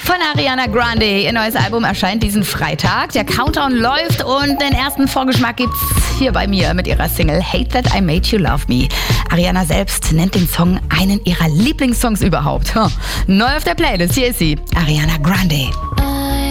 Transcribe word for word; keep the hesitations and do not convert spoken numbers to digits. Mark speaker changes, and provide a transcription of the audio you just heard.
Speaker 1: von Ariana Grande. Ihr neues Album erscheint diesen Freitag. Der Countdown läuft und den ersten Vorgeschmack gibt's hier bei mir mit ihrer Single Hate That I Made You Love Me. Ariana selbst nennt den Song einen ihrer Lieblingssongs überhaupt. Neu auf der Playlist, hier ist sie, Ariana Grande.